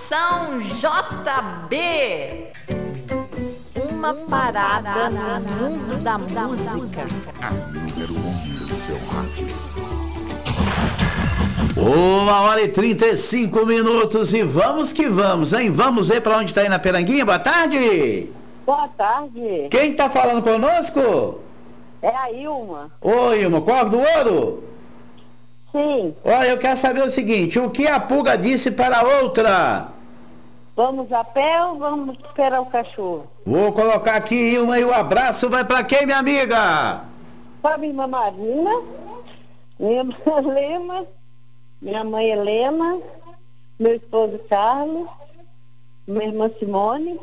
Moção JB. Uma parada no mundo da música. A número 1 do seu rádio. 1h35 e vamos que vamos, hein? Vamos ver pra onde tá aí na Peranguinha. Boa tarde. Boa tarde. Quem tá falando conosco? É a Ilma. Oi, Ilma, Corvo do Ouro? Sim. Olha, eu quero saber o seguinte, o que a pulga disse para a outra? Vamos a pé ou vamos esperar o cachorro? Vou colocar aqui, Ilma, e o abraço vai pra quem, minha amiga? Pra minha irmã Marina, minha irmã Lema, minha mãe Helena, meu esposo Carlos, minha irmã Simone,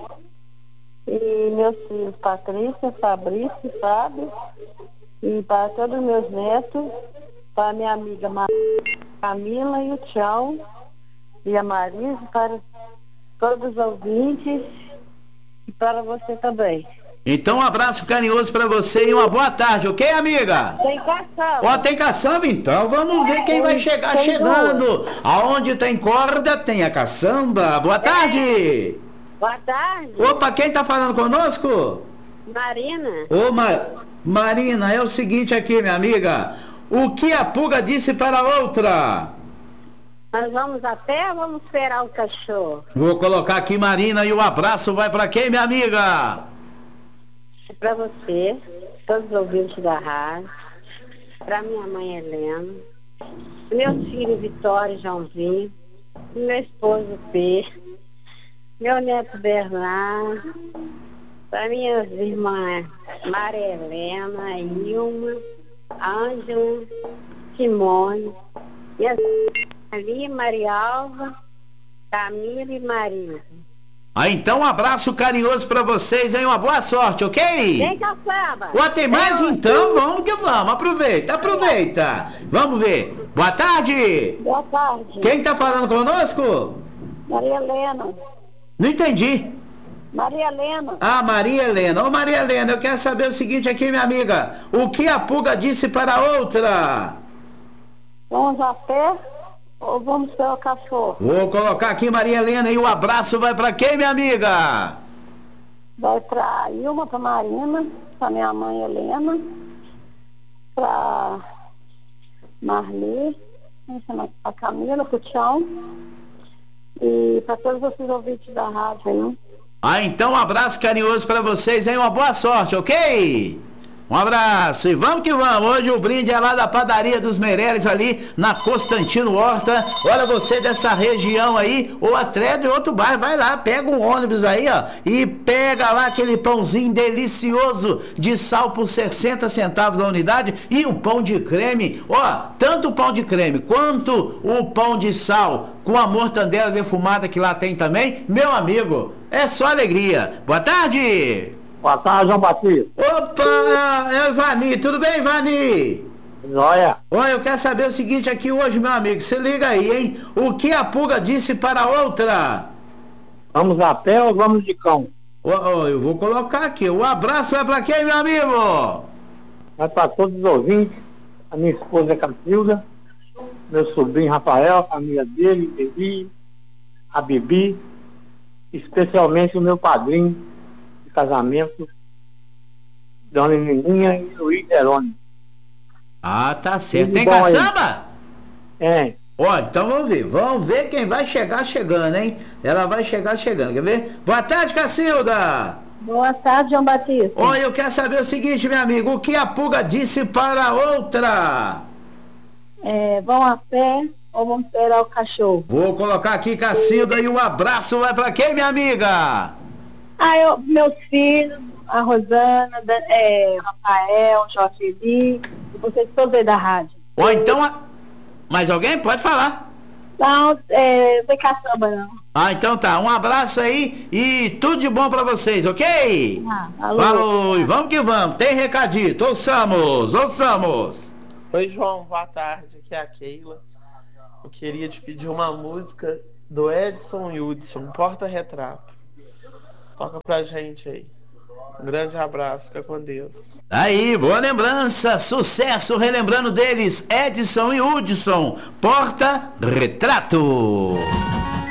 e meus filhos Patrícia, Fabrício, Fábio, e para todos os meus netos, para minha amiga Camila e o Tchau, e a Marisa, para todos os ouvintes e para você também. Então um abraço carinhoso pra você e uma boa tarde, ok, amiga? Tem caçamba. Ó, tem caçamba? Então vamos ver quem vai chegar chegando. Aonde tem corda, tem a caçamba. Boa tarde. Boa tarde. Opa, quem tá falando conosco? Marina. Ô, Marina, é o seguinte aqui, minha amiga. O que a pulga disse para a outra? Nós vamos a pé ou vamos esperar o cachorro? Vou colocar aqui, Marina, e o abraço vai para quem, minha amiga? É para você, todos os ouvintes da rádio, para minha mãe Helena, meus filhos Vitória e Joãozinho, meu esposo Pedro, meu neto Bernardo, para minhas irmãs Maria Helena, Ilma, Ângela, Simone, e as ali, Maria Alva, Camila e Maria. Ah, então um abraço carinhoso pra vocês, hein? Uma boa sorte, ok? Tem caçamba. Ó, tem mais então? Vamos que vamos. Aproveita. Vamos ver. Boa tarde. Boa tarde. Quem tá falando conosco? Maria Helena. Não entendi. Maria Helena. Ah, Maria Helena. Ô, Maria Helena, eu quero saber o seguinte aqui, minha amiga. O que a pulga disse para a outra? Vamos a pé ou vamos esperar o cachorro? Vou colocar aqui, Maria Helena, e o abraço vai para quem, minha amiga? Vai para Ilma, para Marina, para minha mãe Helena, para Marli, para Camila, para o Tchau, e para todos vocês ouvintes da rádio, hein? Ah, então um abraço carinhoso para vocês, hein? Uma boa sorte, ok? Um abraço e vamos que vamos. Hoje o brinde é lá da padaria dos Meireles, ali na Constantino Horta. Olha, você dessa região aí, ou até de outro bairro, vai lá, pega um ônibus aí, ó, e pega lá aquele pãozinho delicioso de sal por 60 centavos a unidade e o pão de creme. Ó, tanto o pão de creme quanto o pão de sal com a mortandela defumada que lá tem também, meu amigo, é só alegria. Boa tarde! Boa tarde, João Batista. Opa, é o Ivani, tudo bem, Ivani? Joia. Olha, eu quero saber o seguinte aqui hoje, meu amigo, se liga aí, hein? O que a pulga disse para a outra? Vamos a pé ou vamos de cão? Eu vou colocar aqui, o abraço é para quem, meu amigo? Vai para todos os ouvintes, a minha esposa Casilda, meu sobrinho Rafael, a família dele, Bebi, a Bibi, especialmente o meu padrinho casamento, Dona Nininha e Luiz Herônimo. Ah, tá certo. Tudo Tem bom caçamba? É. Ó, então vamos ver quem vai chegar chegando, hein? Ela vai chegar chegando, quer ver? Boa tarde, Cacilda! Boa tarde, João Batista. Olha, eu quero saber o seguinte, meu amigo, o que a pulga disse para a outra? Vão a pé ou vamos esperar o cachorro? Vou colocar aqui, Cacilda, e um abraço vai para quem, minha amiga? Meus filhos, a Rosana, Rafael, Jorge Lee, e vocês todos aí da rádio. Ó, então, mais alguém? Pode falar. Não, tem caçamba não. Ah, então tá, um abraço aí e tudo de bom pra vocês, ok? Alô. Falou, e vamos que vamos, tem recadito, ouçamos. Oi, João, boa tarde, aqui é a Keila. Eu queria te pedir uma música do Edson Hudson, Porta-Retrato. Toca pra gente aí. Um grande abraço, fica com Deus. Aí, boa lembrança, sucesso, relembrando deles, Edson e Hudson, Porta-Retrato.